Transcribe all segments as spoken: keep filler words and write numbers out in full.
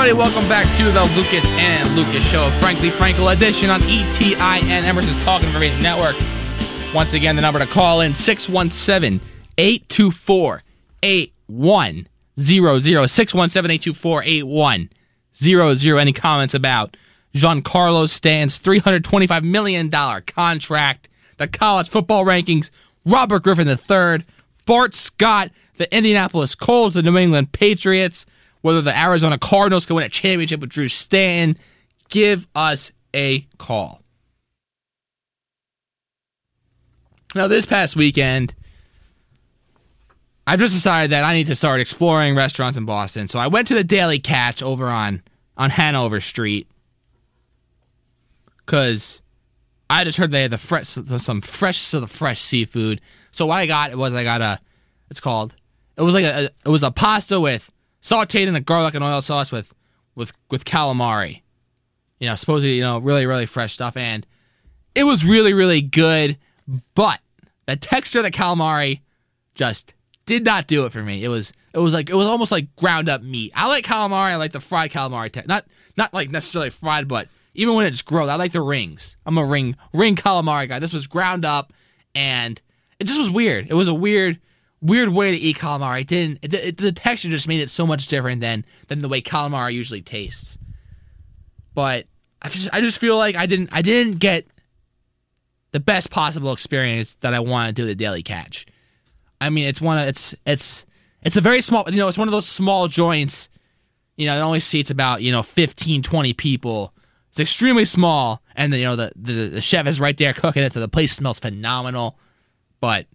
everybody. Welcome back to the Lucas and Lucas Show, Frankly Frankel edition on E T I N, Emerson's Talk Information Network. Once again, the number to call in, six one seven, eight two four, eight one zero zero, six one seven, eight two four, eight one zero zero. Any comments about Giancarlo Stanton's three hundred twenty-five million dollars contract, the college football rankings, Robert Griffin the third, Bart Scott, the Indianapolis Colts, the New England Patriots, whether the Arizona Cardinals can win a championship with Drew Stanton? Give us a call. Now, this past weekend, I've just decided that I need to start exploring restaurants in Boston. So I went to the Daily Catch over on, on Hanover Street because I just heard they had the fresh, some fresh to the fresh seafood. So what I got was I got a, it's called, it was like a, it was a pasta with sauteed in a garlic and oil sauce with, with, with calamari. You know, supposedly, you know, really, really fresh stuff. And it was really, really good. But the texture of the calamari just did not do it for me. It was, it was like, it was almost like ground up meat. I like calamari. I like the fried calamari. Te- not, not like necessarily fried, but even when it's grilled, I like the rings. I'm a ring, ring calamari guy. This was ground up, and it just was weird. It was a weird. Weird way to eat calamari. It didn't. It, it, the texture just made it so much different than than the way calamari usually tastes. But I just I just feel like I didn't I didn't get the best possible experience that I wanted to do at the Daily Catch. I mean, it's one of it's it's it's a very small. You know, it's one of those small joints. You know, it only seats about you know fifteen, twenty people. It's extremely small, and the, you know the, the the chef is right there cooking it, so the place smells phenomenal. But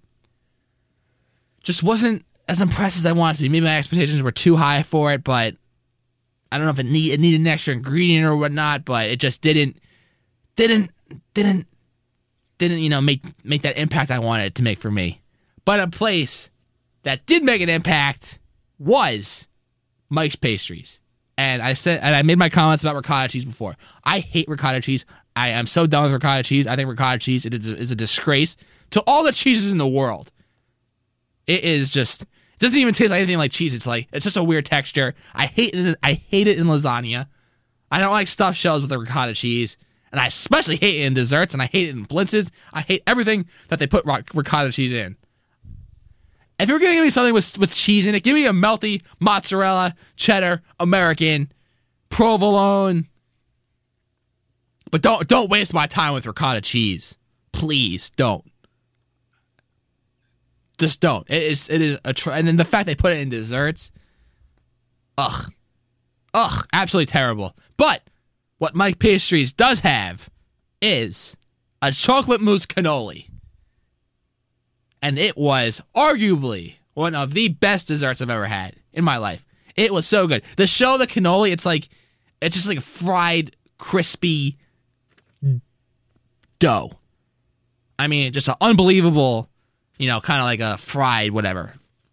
just wasn't as impressed as I wanted to be. Maybe my expectations were too high for it, but I don't know if it, need, it needed an extra ingredient or whatnot, but it just didn't, didn't, didn't, didn't, you know, make, make that impact I wanted it to make for me. But a place that did make an impact was Mike's Pastries. And I said, and I made my comments about ricotta cheese before. I hate ricotta cheese. I am so done with ricotta cheese. I think ricotta cheese is, is a disgrace to all the cheeses in the world. It is just, it doesn't even taste like anything like cheese. It's like, it's just a weird texture. I hate it. I hate it in lasagna. I don't like stuffed shells with the ricotta cheese. And I especially hate it in desserts, and I hate it in blintzes. I hate everything that they put ricotta cheese in. If you're going to give me something with, with cheese in it, give me a melty mozzarella, cheddar, American, provolone. But don't, don't waste my time with ricotta cheese. Please don't. Just don't. It is. It is a. Tr- and then the fact they put it in desserts. Ugh. Ugh. Absolutely terrible. But what Mike Pastries does have is a chocolate mousse cannoli, and it was arguably one of the best desserts I've ever had in my life. It was so good. The shell of the cannoli, it's like, it's just like fried, crispy dough. I mean, just an unbelievable. You know, kind of like a fried whatever.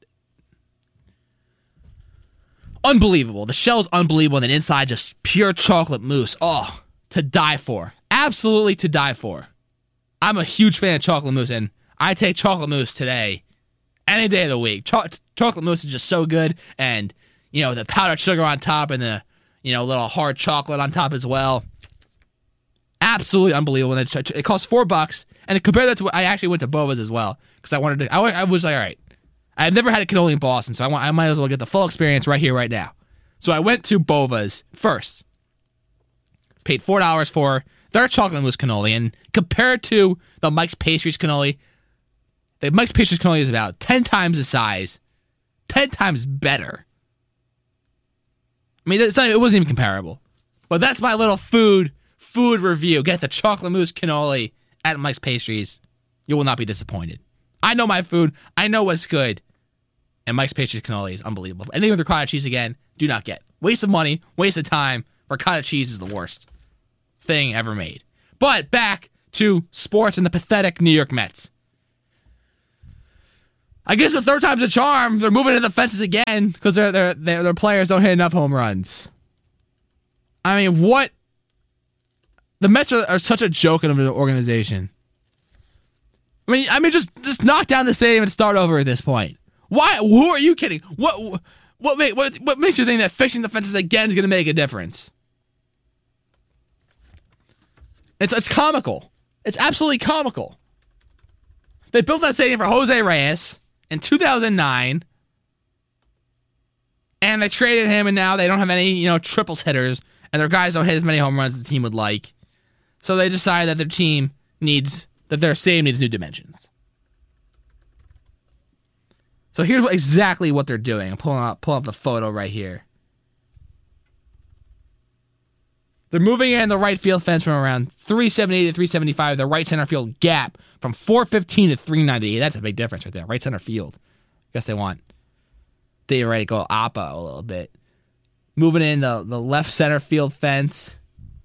Unbelievable. The shell's unbelievable, and then inside just pure chocolate mousse. Oh, to die for. Absolutely to die for. I'm a huge fan of chocolate mousse, and I take chocolate mousse today, any day of the week. Cho- chocolate mousse is just so good, and, you know, the powdered sugar on top and the, you know, little hard chocolate on top as well. Absolutely unbelievable. It, it costs four bucks, and compare that to what I actually went to Bova's as well because I wanted to. I, I was like, all right, I've never had a cannoli in Boston, so I want. I might as well get the full experience right here, right now. So I went to Bova's first. Paid four dollars for their chocolate mousse cannoli, and compared to the Mike's Pastries cannoli, the Mike's Pastries cannoli is about ten times the size, ten times better. I mean, it's not, it wasn't even comparable. But that's my little food. Food review. Get the chocolate mousse cannoli at Mike's Pastries. You will not be disappointed. I know my food. I know what's good. And Mike's Pastries cannoli is unbelievable. Anything with ricotta cheese, again, do not get. Waste of money. Waste of time. Ricotta cheese is the worst thing ever made. But back to sports and the pathetic New York Mets. I guess the third time's a charm. They're moving to the fences again because their their their their players don't hit enough home runs. I mean, what? The Mets are, are such a joke in an organization. I mean, I mean, just just knock down the stadium and start over at this point. Why? Who are you kidding? What? What, make, what, what makes you think that fixing the fences again is going to make a difference? It's, it's comical. It's absolutely comical. They built that stadium for Jose Reyes in two thousand nine, and they traded him, and now they don't have any, you know, triples hitters, and their guys don't hit as many home runs as the team would like. So they decide that their team needs, that their stadium needs new dimensions. So here's what, exactly what they're doing. I'm pulling up, pulling up the photo right here. They're moving in the right field fence from around three seventy-eight to three seventy-five. The right center field gap from four fifteen to three ninety-eight. That's a big difference right there. Right center field. Guess they want theoretical oppa a little bit. Moving in the, the left center field fence.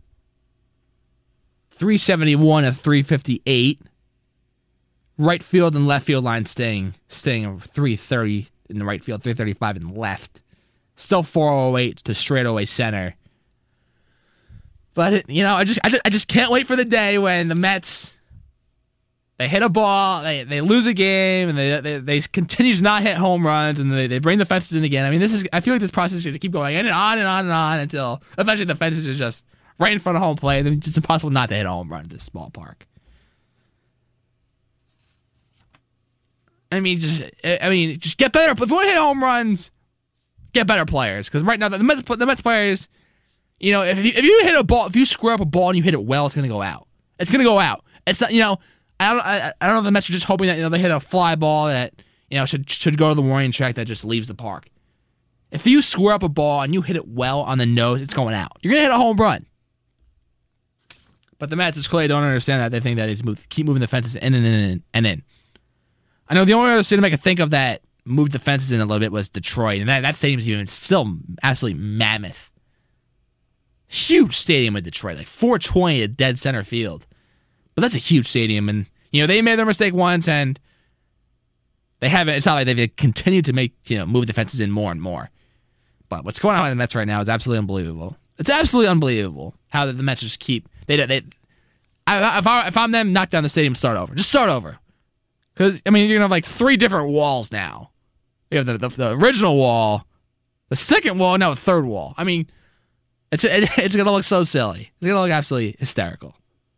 three seventy-one to three fifty-eight. Right field and left field line staying staying three thirty in the right field, three thirty-five in the left. Still four oh eight to straightaway center. But it, you know, I just, I just I just can't wait for the day when the Mets, they hit a ball, they they lose a game, and they they, they continue to not hit home runs, and they, they bring the fences in again. I mean, this is I feel like this process is going to keep going in and on and on and on until eventually the fences are just right in front of home plate, and it's impossible not to hit a home run at this ballpark. I mean, just I mean, just get better. If you want to hit home runs, get better players. Because right now the Mets, the Mets players, you know, if you, if you hit a ball, if you square up a ball and you hit it well, it's gonna go out. It's gonna go out. It's not, you know, I don't, I, I don't know if the Mets are just hoping that, you know, they hit a fly ball that, you know, should should go to the warning track that just leaves the park. If you square up a ball and you hit it well on the nose, it's going out. You're gonna hit a home run. But the Mets just clearly don't understand that. They think that it's move, keep moving the fences in and in and in. I know the only other stadium I could think of that moved the fences in a little bit was Detroit, and that, that stadium is even still absolutely mammoth. Huge stadium in Detroit, like four twenty at dead center field. But that's a huge stadium, and you know they made their mistake once, and they haven't. It's not like they've continued to make you know move the fences in more and more. But what's going on with the Mets right now is absolutely unbelievable. It's absolutely unbelievable how the Mets just keep they they. I, if I if I'm them, knock down the stadium, start over. Just start over. Because, I mean, you're going to have like three different walls now. You have the, the, the original wall, the second wall, now a third wall. I mean, it's it, it's going to look so silly. It's going to look absolutely hysterical.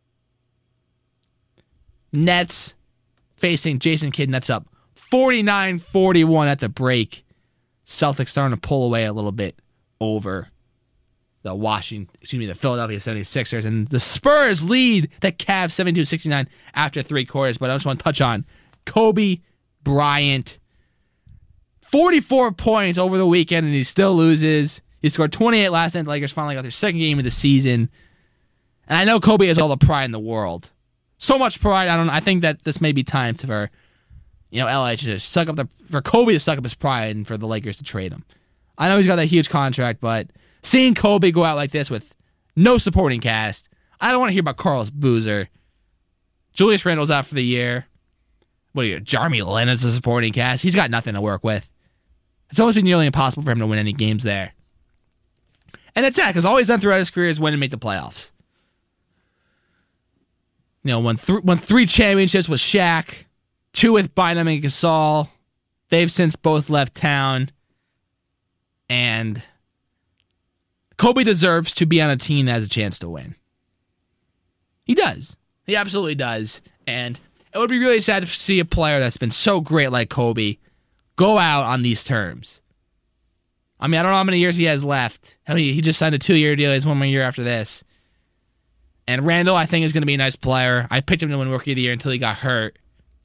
Nets facing Jason Kidd. Nets up forty-nine forty-one at the break. Celtics starting to pull away a little bit over the Washington, excuse me, the Philadelphia seventy-sixers. And the Spurs lead the Cavs seventy-two sixty-nine after three quarters. But I just want to touch on Kobe Bryant, forty-four points over the weekend, and he still loses. He scored twenty-eight last night. The Lakers finally got their second game of the season. And I know Kobe has all the pride in the world. So much pride. I don't. I think that this may be time to, for, you know, L A to just suck up the for Kobe to suck up his pride and for the Lakers to trade him. I know he's got that huge contract, but seeing Kobe go out like this with no supporting cast, I don't want to hear about Carlos Boozer. Julius Randle's out for the year. What are you, Jeremy Lin is a supporting cast? He's got nothing to work with. It's always been nearly impossible for him to win any games there. And it's sad, because all he's done throughout his career is win and make the playoffs. You know, won, th- won three championships with Shaq, two with Bynum and Gasol. They've since both left town. And Kobe deserves to be on a team that has a chance to win. He does. He absolutely does. And it would be really sad to see a player that's been so great like Kobe go out on these terms. I mean, I don't know how many years he has left. I mean, he just signed a two-year deal. He's one more year after this. And Randle, I think, is going to be a nice player. I picked him to win Rookie of the Year until he got hurt.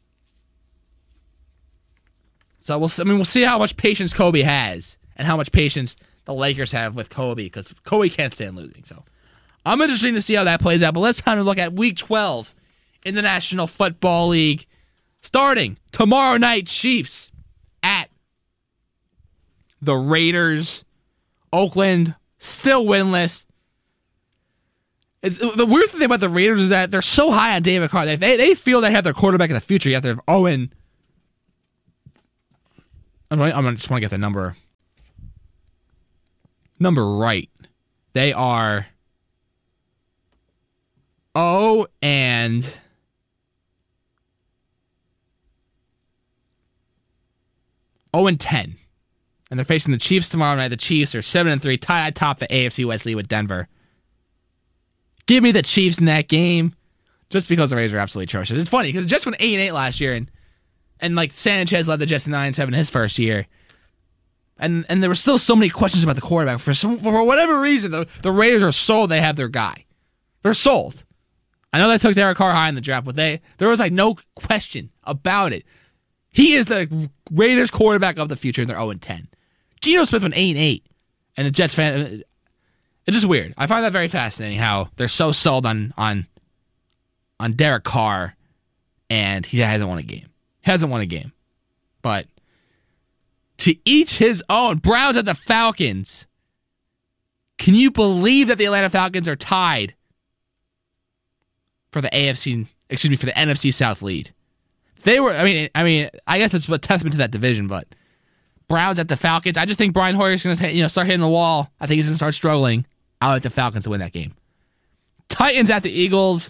So we'll. I mean, we'll see how much patience Kobe has and how much patience the Lakers have with Kobe, because Kobe can't stand losing. So I'm interested to see how that plays out. But let's time to look at Week twelve in the National Football League. Starting tomorrow night, Chiefs at the Raiders. Oakland still winless. It's, the weird thing about the Raiders is that they're so high on David Carr. They, they, they feel they have their quarterback of the future. You have to have Owen. I'm I just want to get the number number right. They are oh and oh and ten. And they're facing the Chiefs tomorrow night. The Chiefs are seven and three, tied atop the A F C West lead with Denver. Give me the Chiefs in that game, just because the Raiders are absolutely atrocious. It's funny because the Jets went eight and eight last year, and and like Sanchez led the Jets to nine and seven his first year, and and there were still so many questions about the quarterback for some for whatever reason. The the Raiders are sold they have their guy. They're sold. I know they took Derek Carr high in the draft, but they there was like no question about it. He is the Raiders quarterback of the future, and they're zero and ten. Geno Smith went eight and eight, and the Jets fan. It's just weird. I find that very fascinating how they're so sold on on on Derek Carr, and he hasn't won a game. He hasn't won a game. But to each his own. Browns at the Falcons. Can you believe that the Atlanta Falcons are tied for the A F C, excuse me, for the N F C South lead? They were, I mean, I mean, I guess it's a testament to that division, but Browns at the Falcons. I just think Brian Hoyer's going to, you know, start hitting the wall. I think he's going to start struggling. I like the Falcons to win that game. Titans at the Eagles.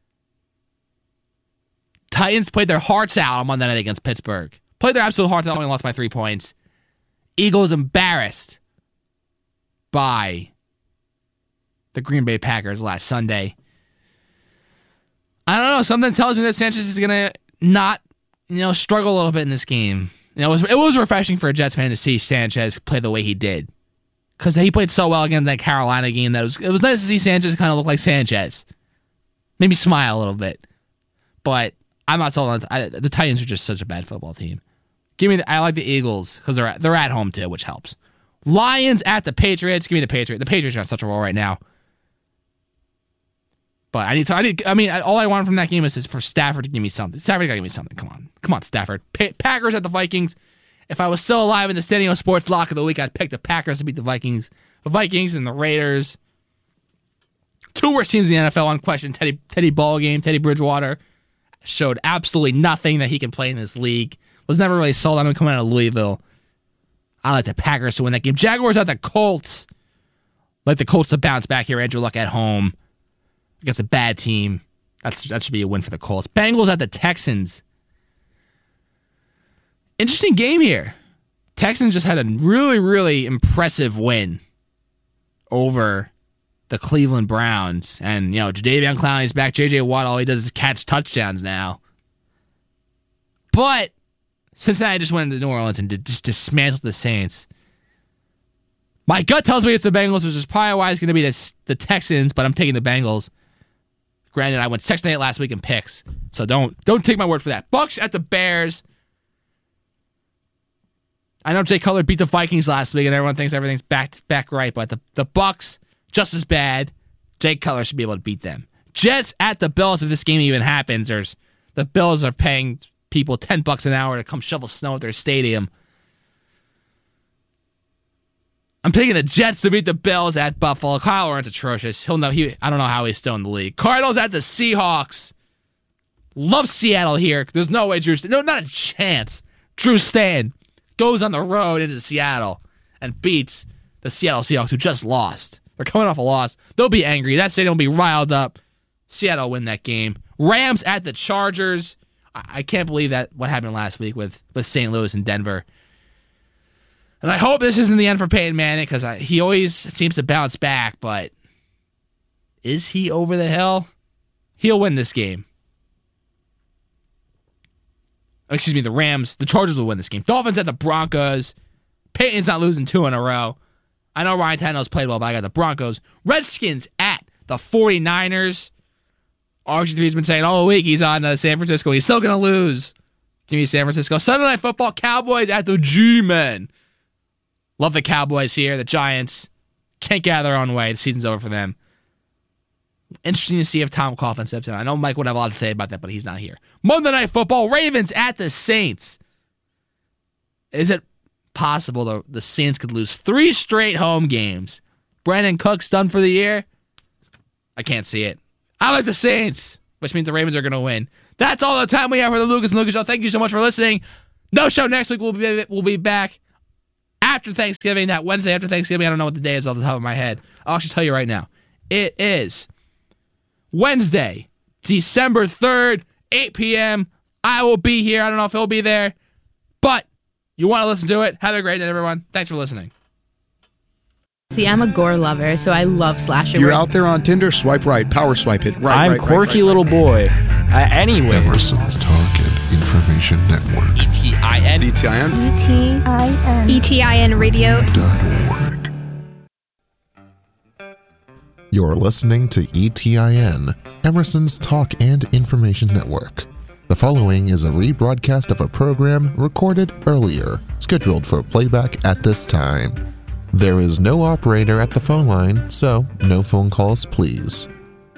Titans played their hearts out on Monday night against Pittsburgh. Played their absolute hearts out, only lost by three points. Eagles embarrassed by the Green Bay Packers last Sunday. I don't know. Something tells me that Sanchez is going to not, you know, struggle a little bit in this game. You know, it was, it was refreshing for a Jets fan to see Sanchez play the way he did. Because he played so well against that Carolina game that it was, it was nice to see Sanchez kind of look like Sanchez. Made me smile a little bit. But I'm not sold on I, the Titans are just such a bad football team. Give me the, I like the Eagles because they're, they're at home too, which helps. Lions at the Patriots. Give me the Patriots. The Patriots are on such a roll right now. But I need to. I need. I mean, all I want from that game is, is for Stafford to give me something. Stafford got to give me something. Come on, come on, Stafford. Pa- Packers at the Vikings. If I was still alive in the Standing Sports Lock of the Week, I'd pick the Packers to beat the Vikings. The Vikings and the Raiders. Two worst teams in the N F L, unquestioned. Teddy Teddy Ballgame, Teddy Bridgewater showed absolutely nothing that he can play in this league. Was never really sold on him coming out of Louisville. I like the Packers to win that game. Jaguars at the Colts. Like the Colts to bounce back here. Andrew Luck at home against a bad team. That's that should be a win for the Colts. Bengals at the Texans. Interesting game here. Texans just had a really, really impressive win over the Cleveland Browns. And, you know, Jadeveon Clowney's back. J J Watt, all he does is catch touchdowns now. But Cincinnati just went into New Orleans and did, just dismantled the Saints. My gut tells me it's the Bengals, which is probably why it's going to be the, the Texans, but I'm taking the Bengals. Granted, I went six and eight last week in picks, so don't don't take my word for that. Bucks at the Bears. I know Jay Cutler beat the Vikings last week, and everyone thinks everything's back back right, but the, the Bucks, just as bad. Jay Cutler should be able to beat them. Jets at the Bills. If this game even happens, there's the Bills are paying people ten bucks an hour to come shovel snow at their stadium. I'm picking the Jets to beat the Bills at Buffalo. Kyle Orton's atrocious. He'll know he. I don't know how he's still in the league. Cardinals at the Seahawks. Love Seattle here. There's no way Drew. No, not a chance. Drew Stan goes on the road into Seattle and beats the Seattle Seahawks, who just lost. They're coming off a loss. They'll be angry. That stadium will be riled up. Seattle win that game. Rams at the Chargers. I, I can't believe that what happened last week with, with Saint Louis and Denver. And I hope this isn't the end for Peyton Manning because he always seems to bounce back, but is he over the hill? He'll win this game. Excuse me, the Rams. The Chargers will win this game. Dolphins at the Broncos. Peyton's not losing two in a row. I know Ryan Tannehill's played well, but I got the Broncos. Redskins at the 49ers. R G three's been saying all week he's on uh, San Francisco. He's still going to lose. Give me San Francisco. Sunday Night Football. Cowboys at the G-Men. Love the Cowboys here. The Giants can't get out of their own way. The season's over for them. Interesting to see if Tom Coughlin steps in. I know Mike would have a lot to say about that, but he's not here. Monday Night Football. Ravens at the Saints. Is it possible the, the Saints could lose three straight home games? Brandon Cooks done for the year? I can't see it. I like the Saints, which means the Ravens are going to win. That's all the time we have for the Lucas and Lucas Show. Thank you so much for listening. No show next week. We'll be, we'll be back after Thanksgiving, that Wednesday after Thanksgiving. I don't know what the day is off the top of my head. I'll actually tell you right now. It is Wednesday, December third, eight p.m. I will be here. I don't know if he'll be there, but You want to listen to it? Have a great night, everyone. Thanks for listening. See, I'm a gore lover, so I love slasher. You're out there on Tinder, swipe right, power swipe it. Right, I'm right, quirky right, right, little boy. Uh, anyway. Emerson's Talk and Information Network. E T I N. E T I N. E T I N. E T I N Radio. Dot org. You're listening to E T I N, Emerson's Talk and Information Network. The following is a rebroadcast of a program recorded earlier, scheduled for playback at this time. There is no operator at the phone line, so no phone calls, please.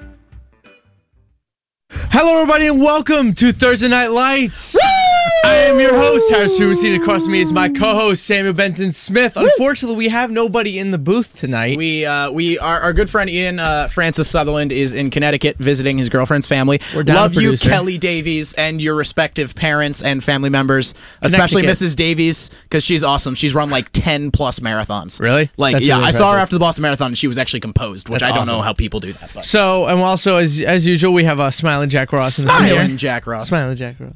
Hello, everybody, and welcome to Thursday Night Lights. Woo! I am your host, Harris Rubenstein. Across from me is my co-host, Samuel Benson Smith. Woo! Unfortunately, we have nobody in the booth tonight. We, uh, we, our, our good friend Ian uh, Francis Sutherland is in Connecticut visiting his girlfriend's family. We're down Love you, producer. Kelly Davies, and your respective parents and family members, especially Missus Davies, because she's awesome. She's run like ten plus marathons. Really? Like, That's yeah, really I saw her impressive. after the Boston Marathon, and she was actually composed, which That's I don't awesome. know how people do that. But. So, and also, as as usual, we have uh, Smiling Jack Ross in the Smiling studio. Jack Ross. Smiling Jack Ross.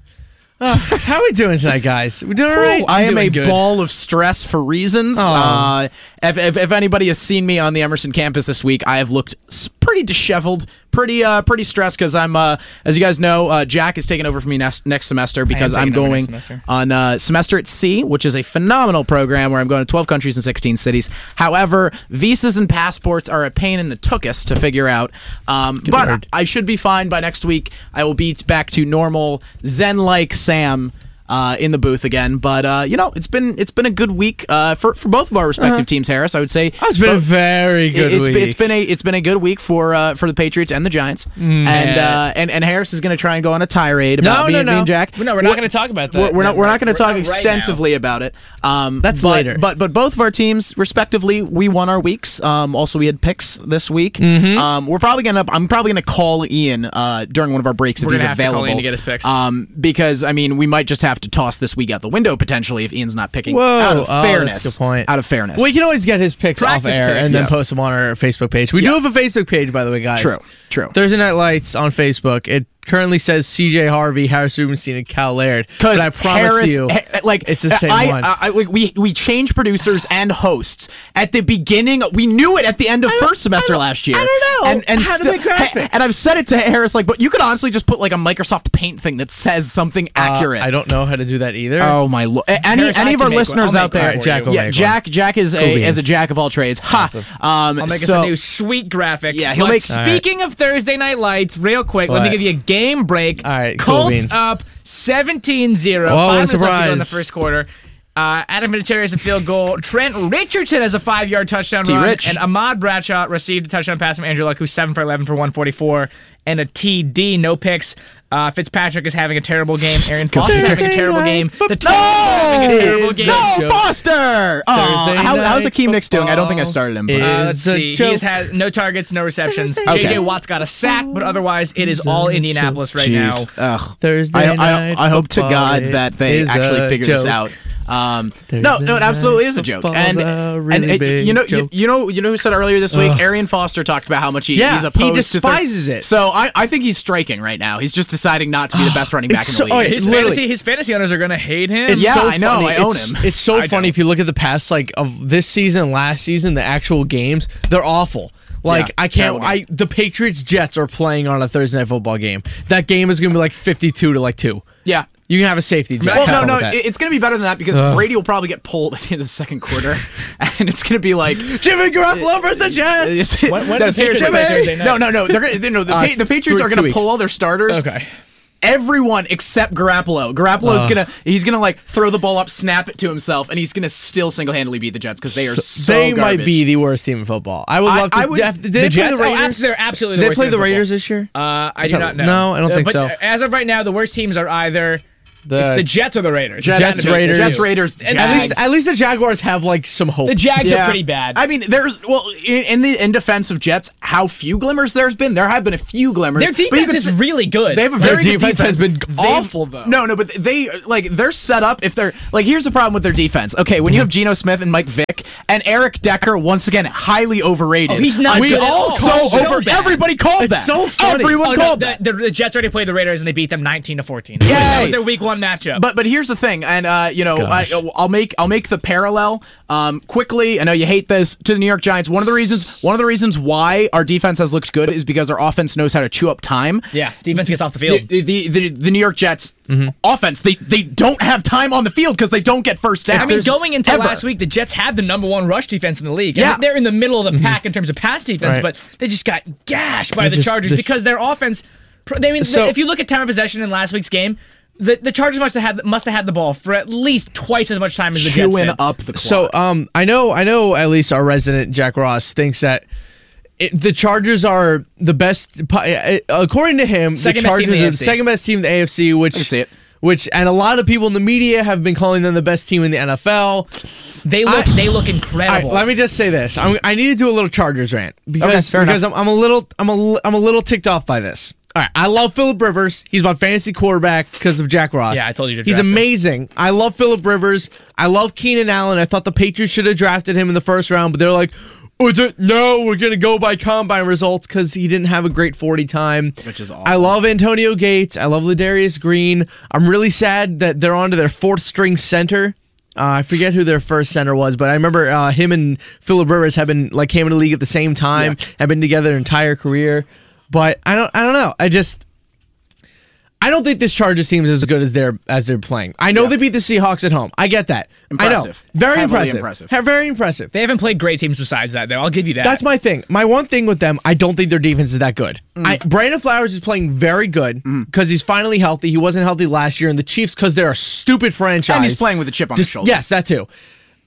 Uh, how are we doing tonight, guys? We doing all right? I am a doing good. ball of stress for reasons. Oh. Uh, if, if, if anybody has seen me on the Emerson campus this week, I have looked s- pretty disheveled, pretty uh, pretty stressed because I'm, uh, as you guys know, uh, Jack is taking over for me next next semester because I'm taking over going next semester. on uh, semester at sea, which is a phenomenal program where I'm going to twelve countries and sixteen cities. However, visas and passports are a pain in the tuchus to figure out. Um, but word. I should be fine by next week. I will be back to normal Zen-like Sam. Uh, in the booth again, but uh, you know it's been it's been a good week uh, for for both of our respective Uh-huh. teams. Harris, I would say Oh, it's been a very good it's week. Been, it's been a it's been a good week for uh, for the Patriots and the Giants, and uh, and and Harris is going to try and go on a tirade about No, me, no, and me no. and Jack. No, we're not going to talk about that. We're, we're not. We're not going to talk Right now. extensively about it. Um, That's but, later. But but both of our teams, respectively, we won our weeks. Um, also, we had picks this week. Mm-hmm. Um, we're probably gonna. I'm probably gonna call Ian uh, during one of our breaks if We're he's gonna have to call available Ian to get his picks. Um, because I mean, we might just have to toss this week out the window potentially if Ian's not picking. Whoa. Out of Oh, fairness. that's a good point. Out of fairness. Well, you can always get his picks Practice off air picks. and then Yeah. post them on our Facebook page. We Yeah. do have a Facebook page, by the way, guys. True. True. Thursday Night Lights on Facebook. It currently says C J Harvey, Harris Rubenstein, and Cal Laird. But Because I promise Harris, you, ha- like it's the same I, one. I, I, like, we we changed producers and hosts at the beginning. We knew it at the end of first semester last year. I don't know And, and how to still- make graphics. And I've said it to Harris, like, but you could honestly just put like a Microsoft Paint thing that says something Uh, accurate. I don't know how to do that either. Oh my lord! Any Harris, any I of can our make one. listeners I'll out make one there? for Jack you. will yeah, make Jack. Jack is Cool a beans. as a jack of all trades. Ha! Awesome. Um, I'll make so, us a new sweet graphic. Yeah, he'll Let's- make- All right. Speaking of Thursday Night Lights, real quick, let me What? give you a game break. All right, cool Colts beans. up seventeen zero. Oh, what a Five minutes left to go in surprise. the first quarter. Uh, Adam Vinatieri has a field goal. Trent Richardson has a five-yard touchdown run. T-Rich. And Ahmad Bradshaw received a touchdown pass from Andrew Luck, who's seven for eleven for one forty-four. And a T D, no picks. Uh, Fitzpatrick is having a terrible game. Aaron Foster is having a terrible game. The Titans are having a terrible game. No, Joke. Foster! Oh, Thursday how, how's night Akeem Nicks doing? I don't think I football started him. But. Uh, is let's a see. joke. He's had no targets, no receptions. Okay. J J Watt's got a sack, but otherwise it is all Indianapolis right now. Jeez. Ugh. Thursday I, I, night I hope to football God that they is actually a figure this joke. out. Um, no, Thursday no, it absolutely night is a joke. football's And, a really and uh, big you know, you, joke. you know, you know who said earlier this week? Ugh. Arian Foster talked about how much he, Yeah, he's he opposed to despises Thurs- it. So I, I think he's striking right now. He's just deciding not to be the best running back It's in the so- league. oh, His literally. fantasy, his fantasy owners are gonna hate him. It's Yeah, so I know, funny. I own it's, him. It's so I funny don't. if you look at the past, like of this season, and last season, the actual games, they're awful. Like Yeah, I can't. terrible. I the Patriots Jets are playing on a Thursday night football game. That game is gonna be like fifty-two to like two. yeah. You can have a safety. Jack. Well, Have no, fun no, with that. it- it's going to be better than that because Ugh. Brady will probably get pulled at the end of the second quarter, and it's going to be like Jimmy Garoppolo versus the Jets. When- when No, do the Patriots seriously. play Thursday night? No, no, no. They're gonna, they, no the, Uh, Pa- the Patriots three- are two going to weeks. pull all their starters. Okay. Everyone except Garoppolo. Garoppolo's Uh. gonna he's gonna like throw the ball up, snap it to himself, and he's gonna still single handedly beat the Jets because they are so, they garbage. might be the worst team in football. I would I- love to. I would- did they The play Jets? the Oh, Raiders? abs- they're absolutely Did the they worst play team the in Raiders football. this year? Uh, I do that- not know. no, I don't Uh, think but so. As of right now, the worst teams are either The it's the Jets or the Raiders. Jets, Jets, Raiders. Jets, Raiders, And At Jags. least, at least the Jaguars have like some hope. The Jags Yeah. are pretty bad. I mean, there's well in, in the in defense of Jets, how few glimmers there's been. There have been a few glimmers. Their but you defense could is s- really good. They have a Their very good defense has been They've- awful, though. No, no, but they like they're set up. If they're like, here's the problem with their defense. Okay, when you have Geno Smith and Mike Vick and Eric Decker, once again highly overrated. Oh, he's not We good at all all. so So over. bad. Everybody called It's that. so funny. Everyone Oh, no, called the, that. the, the Jets already played the Raiders and they beat them nineteen to fourteen. Yay. That was their week one fun matchup. But but here's the thing, and uh, you know, I, Gosh. I'll make I'll make the parallel um, quickly. I know you hate this to the New York Giants. One of the reasons one of the reasons why our defense has looked good is because our offense knows how to chew up time. yeah, defense gets off the field. The the, the, the New York Jets offense, they they don't have time on the field because they don't get first downs. I mean, going into Ever. last week, the Jets had the number one rush defense in the league. Yeah. And they're in the middle of the pack in terms of pass defense, Right. but they just got gashed by the just- Chargers this- because their offense. I mean, So- if you look at time of possession in last week's game, the, the Chargers must have had must have had the ball for at least twice as much time as the Jets chewing did. up the clock. So, um, I know, I know. At least our resident Jack Ross thinks that it, the Chargers are the best. uh, According to him, Second the best team in Chargers the are A F the C. second best team in the A F C. Which, I can see it. which, and a lot of people in the media have been calling them the best team in the N F L. They look I- they look All right, incredible. let me just say this: I'm, I need to do a little Chargers rant because fair because I'm, I'm a little I'm a li- I'm a little ticked off by this. All right, I love Phillip Rivers. He's my fantasy quarterback because of Jack Ross. Yeah, I told you to He's draft him. amazing. I love Phillip Rivers. I love Keenan Allen. I thought the Patriots should have drafted him in the first round, but they're like, oh, th- no, we're gonna go by combine results because he didn't have a great forty time. Which is awful. I love Antonio Gates. I love Ladarius Green. I'm really sad that they're on to their fourth string center. Uh, I forget who their first center was, but I remember uh, him and Phillip Rivers have been like came into the league at the same time, have been together their entire career. But I don't, I don't know. I just, I don't think this Chargers team is as good as they're as they're playing. I know they beat the Seahawks at home. I get that. Impressive. I know, very Heavily impressive. impressive. Ha- Very impressive. they haven't played great teams besides that, though. I'll give you that. That's my thing. My one thing with them, I don't think their defense is that good. Mm. I, Brandon Flowers is playing very good because he's finally healthy. He wasn't healthy last year, and the Chiefs, because they're a stupid franchise. And he's playing with a chip on his Just- shoulder. Yes, that too.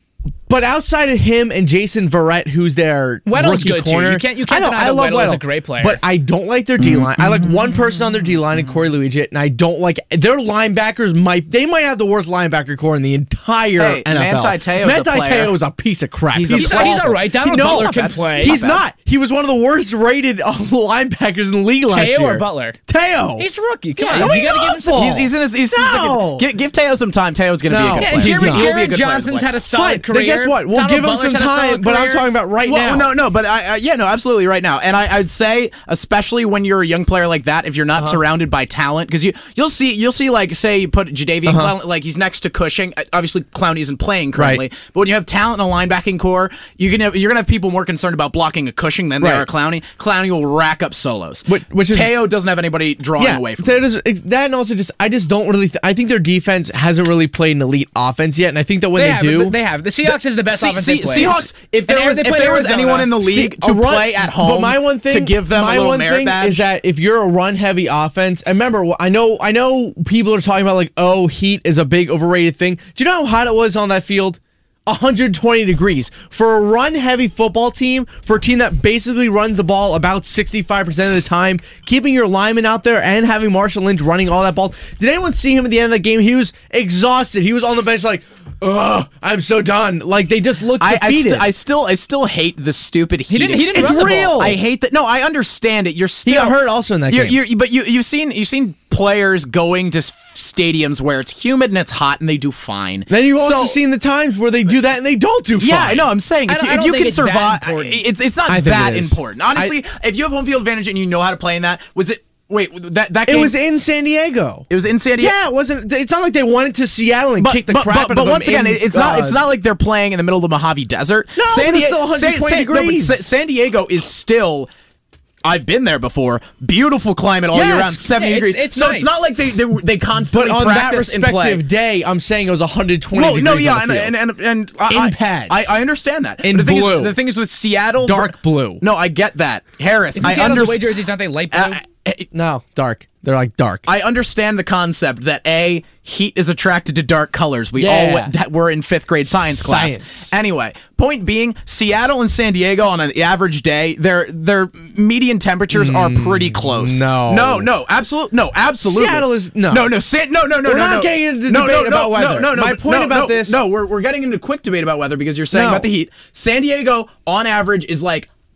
But outside of him and Jason Verrett, who's their Weddle's rookie good, too. corner, You can't- you can't I know, deny I that love Weddle is a Weddle, great player. But I don't like their D line. I like one person on their D line, and Corey Luigi, and I don't like their linebackers. Might they might have the worst linebacker core in the entire Hey, N F L. Manti Te'o's a Manti player. Te'o is a piece of crap. He's a He's, player. he's awful. all right. Donald He- no, Butler can bad. play. He's bad. not. He was one of the worst rated uh, linebackers in the league last Teo year. or Butler? Teo. He's a rookie. Come Yeah, on. no, You he's gotta give him some. awful. He's, he's in his. He's, he's No. like, give, give Teo some time. Teo's going to No. be a good Yeah, player. Jared, not. He'll be a Jared good player to Johnson's play. had a solid Fine. career. Then guess what? We'll Donald give him Butler's some had a solid time, but I'm career. talking about right Well, now. no, no, but I, I, yeah, no, absolutely, right now, and I, I'd say, especially when you're a young player like that, if you're not Uh-huh. surrounded by talent, because you, you'll see, you'll see, like, say you put Jadeveon Uh-huh. Clowney, like he's next to Cushing. Uh, Obviously, Clowney isn't playing currently, Right. but when you have talent in a linebacking core, you're gonna, you're gonna have people more concerned about blocking a Cushing than they Right. are a Clowney. Clowney will rack up solos. Which- which is- Teo doesn't have anybody drawing Yeah, away from so him. it is- it's- that and also just I just don't really. Th- I think their defense hasn't really played an elite offense yet, and I think that when They they, have, do, but they have. The Seahawks is the best See- offense see- they play. Seahawks, if there And was, they if played there was Arizona. anyone in the See, league to a run- play at home, But my one thing to give them my a little one merit thing badge, is that if you're a run-heavy offense, and remember, I know, I know, people are talking about like, oh, heat is a big overrated thing. Do you know how hot it was on that field? one hundred twenty degrees for a run-heavy football team, for a team that basically runs the ball about sixty-five percent of the time, keeping your linemen out there and having Marshall Lynch running all that ball. Did anyone see him at the end of the game? He was exhausted. He was on the bench like, ugh, I'm so done. Like, they just looked I, I, defeated. st- I still I still hate the stupid heat. didn't- he didn't It's run the ball. real. I hate that. No, I understand it. You're still he got hurt also in that you're, game. You're, but you you've seen you've seen players going to s- stadiums where it's humid and it's hot and they do fine. Then you've also So- seen the times where they do that and they don't do fine. Yeah, I know. I'm saying I if don't- you, I if don't you think can it's that survive, important. it's it's not I think that it is. important. Honestly, if you have home field advantage and you know how to play in that, was it? Wait, that that It game, was in San Diego. it was in San Diego. Yeah, it wasn't. It's not like they went to Seattle and But, kicked the but, crap but, out but of once them again, in, it's not uh, it's not like they're playing in the middle of the Mojave Desert. No, but it's still one hundred twenty San, no, but degrees. Sa- San Diego is still. I've been there before. Beautiful climate all Yeah, year round, it's- seventy yeah, it's- degrees. it's so nice. it's not like they they, they But constantly on that practice and play. respective day, I'm saying it was one hundred twenty Well, degrees. no, yeah, on and the field. and and, and I, In I- pads. I, I understand that. In But the thing blue. Is, the thing is with Seattle, Dark blue. No, I get that, Harris. I Seattle's away understand. jerseys, aren't they light blue? no, dark. They're like dark. I understand the concept that A, heat is attracted to dark colors. We Yeah. all went, that were in fifth grade science class. Science. Anyway, point being, Seattle and San Diego on an average day, their their median temperatures are pretty close. no. no, no, absolutely, no, absolutely. Seattle is- no. no, no, San, no, no, no. We're no, not no. getting into no, debate no, no, about weather. No, no, no. My but- point no, about no, this- No, we're we're getting into a quick debate about weather because you're saying No. about the heat. San Diego, on average, is like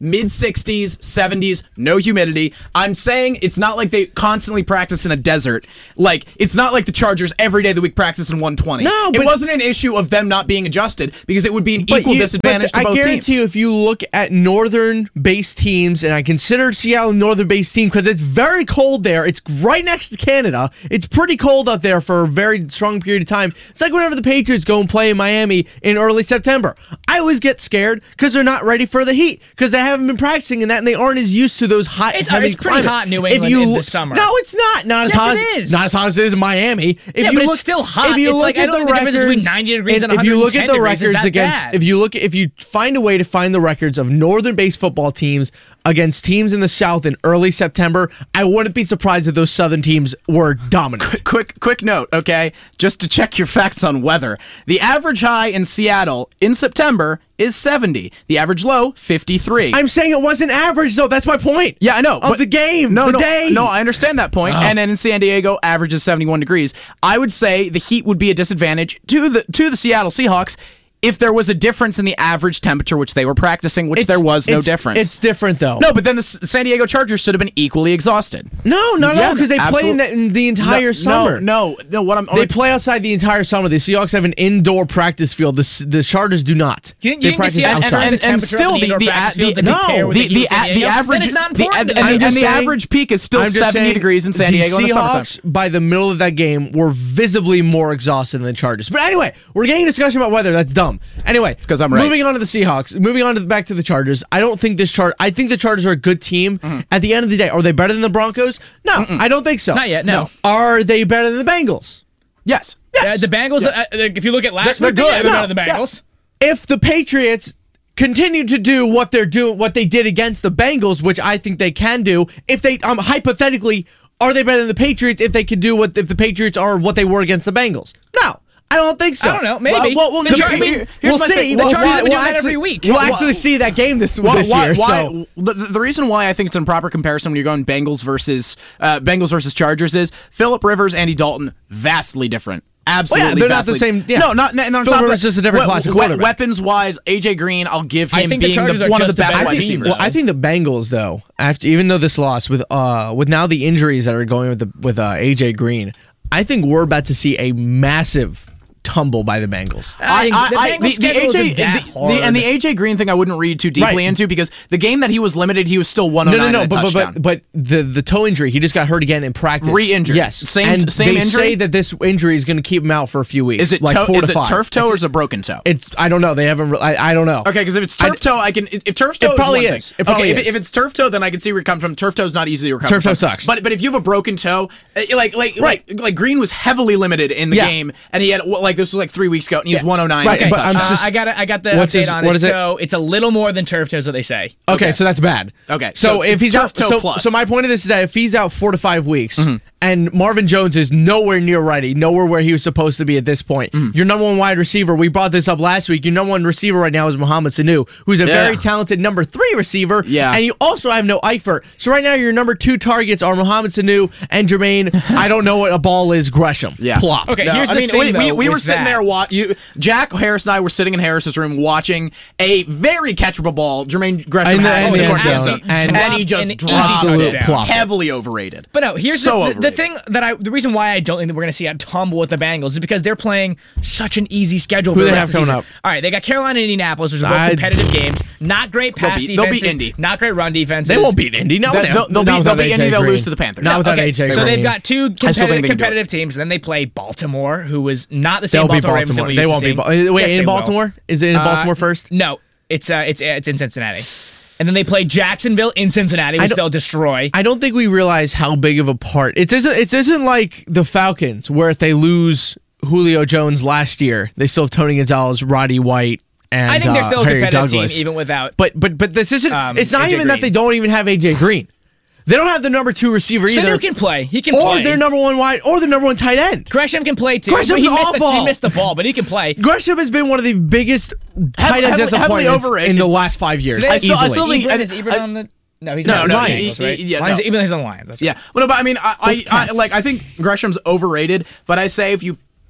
mid sixties, seventies, no humidity. I'm saying it's not like they constantly practice in a desert. Like, it's not like the Chargers every day of the week practice in one twenty. No, but it wasn't an issue of them not being adjusted because it would be an But equal you- disadvantage but to both I guarantee teams. you, if you look at northern-based teams, and I consider Seattle a northern-based team because it's very cold there. It's right next to Canada. It's pretty cold out there for a very strong period of time. It's like whenever the Patriots go and play in Miami in early September. I always get scared because they're not ready for the heat because they haven't been practicing in that and they aren't as used to those hot, It's- heavy it's pretty climate. hot in New If England you in the lo- summer. No, it's not. Not as Yes, hot. it as, is. Not as hot as it is in Miami. If Yeah, you but it's look, still hot. If you It's look like, I at don't the think the difference between records, ninety degrees and if you look at the one hundred degrees is records that against, bad. if you look, if you find a way to find the records of northern-based football teams against teams in the South in early September, I wouldn't be surprised if those Southern teams were dominant. Quick, quick note, okay? Just to check your facts on weather. The average high in Seattle in September is seventy. The average low, fifty-three. I'm saying it wasn't average, though. That's my point. Yeah, I know. Of but- the game, No, the no, day. no. I understand that point. And then in San Diego, average is seventy-one degrees. I would say the heat would be a disadvantage to the to the Seattle Seahawks if there was a difference in the average temperature which they were practicing, which It's- there was no it's- difference. It's different, though. no, but then the S- San Diego Chargers should have been equally exhausted. no, not at Yeah, all, because they play absolute- in the, in the entire no, summer. No, no, no. What I'm They play outside the entire summer. The Seahawks have an indoor practice field. The, S- the Chargers do not. You, you they think the Seahawks outside. turn and- the and temperature still of the- indoor the practice a- field the- to no, compare with the- heat the in San a- the Diego? average- Then it's not the- important. and- then. I'm and just the saying- average peak is still I'm just seventy saying degrees in San the Diego in the summertime. Seahawks, by the middle of that game, were visibly more exhausted than the Chargers. But anyway, we're getting a discussion about weather. That's dumb. Anyway, it's 'cause I'm right. Moving on to the Seahawks. Moving on to the, back to the Chargers. I don't think this chart. I think the Chargers are a good team. Mm-hmm. At the end of the day, are they better than the Broncos? No, I don't think so. Not yet, no. Are they better than the Bengals? Yes. Uh, the Bengals, uh, if you look at last They're- week, they're they're good. better than the Yeah. Bengals. If the Patriots continue to do what they're doing, what they did against the Bengals, which I think they can do, if they um hypothetically, are they better than the Patriots if they could do what if the Patriots are what they were against the Bengals? No. I don't think so. I don't know, maybe. Well, well, The well, Char- the- I mean, here's we'll my see. thing. We'll The see. Chargers have been We'll doing that actually, every week. we'll Why- actually see that game this, Why, this why, year. why- so. the, the reason why I think it's an improper comparison when you're going Bengals versus uh, Bengals versus Chargers is Phillip Rivers, Andy Dalton, vastly different. Absolutely, Well, yeah, they're not the vastly- same- yeah. No, not. No, no, it's Phillip not Rivers is just a different class of quarterback. Weapons wise, A J Green, I'll give him I think the being Chargers the, are one of the just the best better wide team. receivers. Well, I think the Bengals, though, after even though this loss with uh with now the injuries that are going with the with uh, A J Green, I think we're about to see a massive tumble by the Bengals. I think the Bengals schedule isn't that the- hard. the- and the A J Green thing I wouldn't read too deeply Right. into because the game that he was limited, he was still one oh No, nine no, no, and a but, but touchdown. but but the the toe injury, he just got hurt again in practice. Re-injured. Yes, Same- and same they injury? say that this injury is going to keep him out for a few weeks. is it like toe, four is to it five. turf toe or is it a broken toe? It's I don't know. They haven't. re- I I don't know. Okay, because if it's turf toe, I can. If turf toe, It probably is. One is. Thing. It probably okay, is. If, if it's turf toe, then I can see where it comes from. Turf toe is not easily recovered. Turf toe from. sucks. But but if you have a broken toe, uh, like like Right. like like Green was heavily limited in the Yeah. game, and he had like this was like three weeks ago, and he was Yeah. one oh nine. Right, and a but I'm touchdown. just- Uh, I got I got the What's update his- on what it. is it? So it's a little more than turf toes, what they say. Okay, so that's bad. Okay, so, so if it's he's turf out, toe so, plus. so my point of this is that if he's out four to five weeks, Mm-hmm. and Marvin Jones is nowhere near ready, nowhere where he was supposed to be at this point, Mm-hmm. your number one wide receiver. We brought this up last week. Your number one receiver right now is Mohamed Sanu, who's a Yeah. very talented number three receiver. Yeah. and you also have no Eifert. So right now your number two targets are Mohamed Sanu and Jermaine. I don't know what a ball is. Gresham. Yeah. Plop. Okay, No, here's I the mean, thing, we, we, though, we were with sitting that. there. Wa- you, Jack Harris and I were sitting in Harris's room watching a very catchable ball. Jermaine Gresham In the- had in in the the end corner zone. of the And- and he just An easy dropped touchdown. it. Plop. Heavily overrated. But no, here's So the, the, the overrated. thing that I the reason why I don't think that we're going to see a tumble with the Bengals is because they're playing such an easy schedule. Who for the they rest have of the coming season. up? All right, they got Carolina and Indianapolis, which are both I- competitive games. Not great pass They'll beat- they'll beat defenses. Indy. Not great run defenses. They won't beat Indy. No, They'll- they- they'll- they'll not beat- without they'll beat A J Indy, they'll Green. lose to the Panthers. Not Yeah, without Okay, A J so they've Green. got two I still think competitive, they can do competitive teams. Then they play Baltimore, who was not the same They'll be Baltimore Ravens that Baltimore. we They used won't to be. see. Ba- Wait, Yes, they in will. Baltimore? Is it in Uh, Baltimore first? No, it's uh, it's it's in Cincinnati, and then they play Jacksonville in Cincinnati, which don't- they'll destroy. I don't think we realize how big of a part it isn't. It isn't like the Falcons, where if they lose Julio Jones last year, they still have Tony Gonzalez, Roddy White, and I think they're uh, still a Harry competitive Douglas. team, even without. But but but this isn't. Um, it's not A J even that Green. they don't even have A J Green. They don't have the number two receiver either, Sanu can play. He can or play. their number one wide, or their number one tight end. Gresham can play too. Gresham's but he missed, the, awful. he missed the ball, but he can play. Gresham has been one of the biggest tight end heavily- heavily disappointments overrated. in the last five years. Do they- I still- I easily. still think- Ebron, I- is Ebron I- on the? No, he's No, not. no, on the he- Bengals, he- right? yeah, Lions, no. Ebron is on the Lions. That's right. Yeah, well, no, but I mean, I, I, I Cats. like I think Gresham's overrated, but I say if you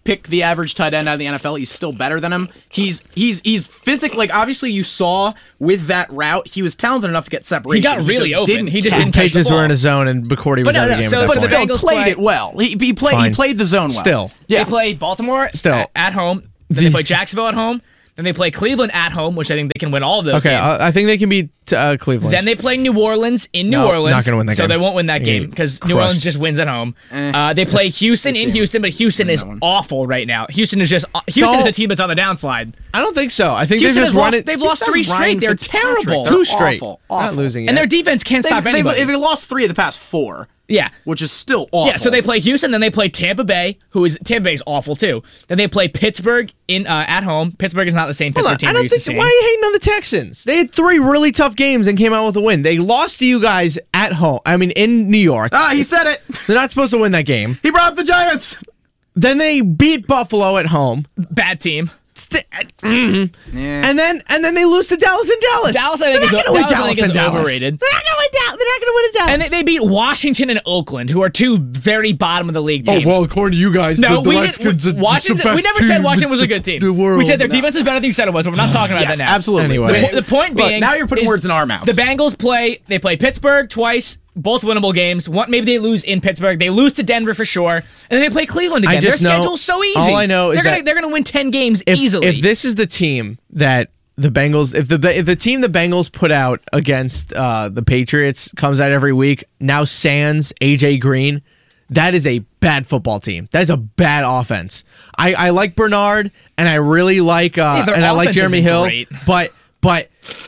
pick the average tight end out of the N F L, he's still better than him. He's he's he's physical. Like obviously, you saw with that route, he was talented enough to get separation. He got really just open. Didn't he just catch. didn't catch the Patriots ball. were in a zone, and McCourty was But no, out of no, the game so- at but that the point. Still Bengals played play- it well. He, he played. He Fine. played the zone well. Still. Yeah. They play Baltimore Still. at, at home. Then they play Jacksonville at home. Then they play Cleveland at home, which I think they can win all of those Okay, games. I, I think they can beat uh, Cleveland. Then they play New Orleans in New No, Orleans. not gonna win that so game. they won't win that You're game because crushed. New Orleans just wins at home. Uh, they play Houston in Houston, but Houston is awful right now. Houston is just Houston is a team that's on the downslide. I don't think so. I think Houston they're has just lost, running. they've lost three straight. They're terrible. Two straight. Awful, Not awful. losing And yet. their defense can't They've, stop they've, anybody. they've lost three of the past four, yeah. which is still awful. Yeah, so they play Houston, then they play Tampa Bay, who is Tampa Bay's awful too. Then they play Pittsburgh in uh, at home. Pittsburgh is not the same Hold Pittsburgh on, team I we're don't used to think. seeing. Why are you hating on the Texans? They had three really tough games and came out with a win. They lost to you guys at home. I mean, in New York. Ah, he said it. They're not supposed to win that game. He brought up the Giants. Then they beat Buffalo at home. Bad team. St- mm-hmm. And then and then they lose to Dallas in Dallas. Dallas, I think, They're is, not gonna win Dallas, I Dallas think is in Dallas. overrated. They're not going to win Dallas. They're not going to win in Dallas. And they, they beat Washington and Oakland, who are two very bottom of the league Oh, teams. according to you guys, No, we, did, we, Washington, we never said Washington was a good team. We said their defense is better than you said it was, but we're not talking about Yes, that now. absolutely. Anyway. The, the point Look, being, now you're putting is words in our mouths. The Bengals play. They play Pittsburgh twice, both winnable games. One, maybe they lose in Pittsburgh. They lose to Denver for sure, and then they play Cleveland again. I just Their know- schedule's so easy. all I know is they're gonna that they're gonna win ten games if, easily. if this is the team that the Bengals, if the if the team the Bengals put out against uh, the Patriots comes out every week, now sans A J Green, that is a bad football team. That is a bad offense. I, I like Bernard and I really like uh, Yeah, their and I like offense Jeremy isn't Hill, great. but but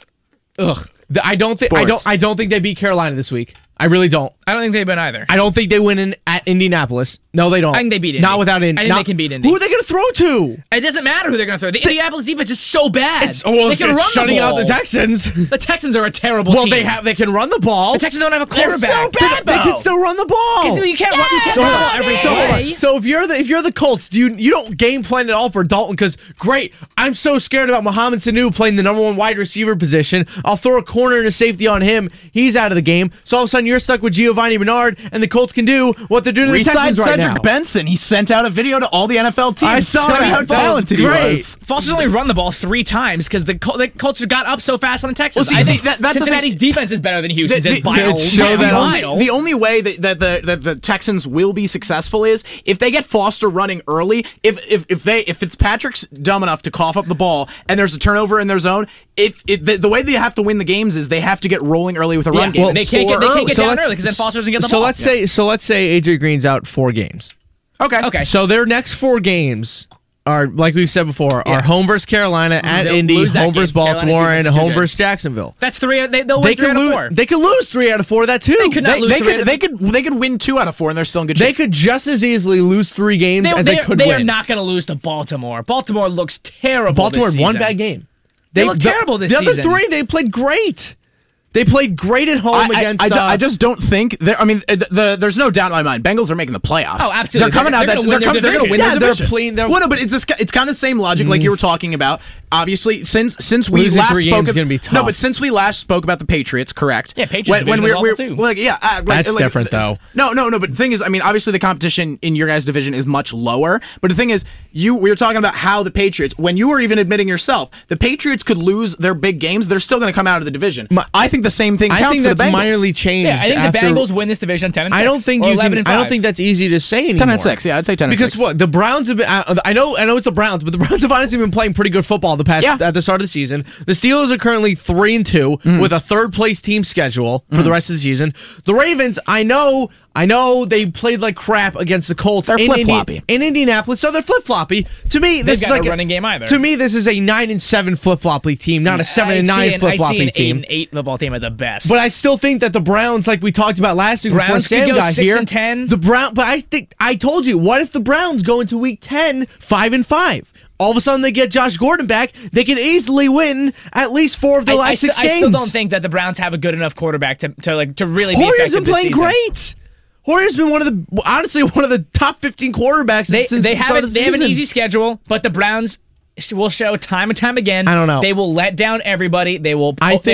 ugh, the- I don't think I Sports. don't I don't think they beat Carolina this week. I really don't. I don't think they've been either. I don't think they win in at Indianapolis. No, they don't. I think they beat Indy. Not without Indy. I think not- they can beat Indy. Who are they going to throw to? It doesn't matter who they're going to throw. The Indianapolis defense is so bad. Oh, well, they can it's run shutting the ball. out the Texans. The Texans are a terrible Well, team. they have. They can run the ball. The Texans don't have a They're quarterback. so bad. They, they can still run the ball. You can't run. You can't So, run the hold ball on. every So, hold on. play. So if you're the if you're the Colts, do you you don't game plan at all for Dalton? Because great, I'm so scared about Mohamed Sanu playing the number one wide receiver position. I'll throw a corner and a safety on him. He's out of the game. So all of a sudden you're stuck with Giovanni Bernard, and the Colts can do what they're doing to the Re-signed Texans right Cedric now. Benson. He sent out a video to all the N F L teams. I saw showing that. how That was talented he great. was. Foster's only run the ball three times because the, Col- the Colts got up so fast on the Texans. Well, see, I see, think that- that's the Cincinnati's thing. defense is better than Houston's. The- It's the- by a the- show that- mile. The only way that, that, the, that the Texans will be successful is if they get Foster running early. If if if they if Fitzpatrick's dumb enough to cough up the ball and there's a turnover in their zone, if it, the, the way they have to win the games is they have to get rolling early with a run Yeah, game. well, they can't get- they Score can't get early. down let's- early 'cause then Foster doesn't get the so ball. let's say so let's say A J Green's out four games. Okay. Okay. So their next four games are, like we've said before, Yeah. are home versus Carolina, at They'll Indy, lose that home game. versus Carolina's Baltimore, defense and is too home good. versus Jacksonville. That's three. They, they'll They win three could out of lose. four. They could lose three out of four of that too. They could not They, lose they three out could of- they could they could win two out of four and they're still in good They shape. could just as easily lose three games They, as they, they could they win. are not going to lose to Baltimore. Baltimore looks terrible. Baltimore this had one season. bad game. They look terrible this the The season. other three, they played great. They played great at home I, against. I, I, uh, I just don't think. I mean, the, the, there's no doubt in my mind. Bengals are making the playoffs. Oh, absolutely. They're coming They're- out. they're that, gonna win they're, their com- they're going to win division. their Yeah, they're division. playing their- Well, no, but it's just, it's kind of the same logic like you were talking about. Obviously, since since we Losing last three spoke, games is ab- gonna be no, tough. but since we last spoke about the Patriots, correct? Yeah, Patriots division is awful, too. Like, yeah, uh, right, That's like, different, though. No, no, no. But the thing is, I mean, obviously the competition in your guys' division is much lower. But the thing is, you we were talking about how the Patriots, when you were even admitting yourself, the Patriots could lose their big games. They're still going to come out of the division. My- I think the same thing I counts think for that's the Bengals. minorly changed. Yeah, I think after, the Bengals win this division ten and six. I don't think or you eleven can. and I don't five. think that's easy to say anymore. ten and six. Yeah, I'd say ten and because six. what the Browns have been. I, I know. I know it's the Browns, but the Browns have honestly been playing pretty good football the past Yeah. at the start of the season. The Steelers are currently three and two Mm. with a third place team schedule for the rest of the season. The Ravens, I know. I know they played like crap against the Colts They're in, Indi- flip-floppy. in Indianapolis, so they're flip floppy. To me, this got is like no a- running game either. To me, this is a nine and seven flip floppy team, not a seven I and see nine an- flip I see floppy an eight team. and eight football team at the best. But I still think that the Browns, like we talked about last week before Browns could Sam go got six here, and ten. the Brown. But I think I told you, what if the Browns go into Week ten five and five? All of a sudden, they get Josh Gordon back. They can easily win at least four of the I, last I, six st- games. I still don't think that the Browns have a good enough quarterback to, to like to really be Horier's effective been playing this season. great. Horier's been one of the honestly one of the top fifteen quarterbacks They since they the have start it, of the they have an season. easy schedule, but the Browns sh- will show time and time again. I don't know. They will let down everybody. They will. I they think will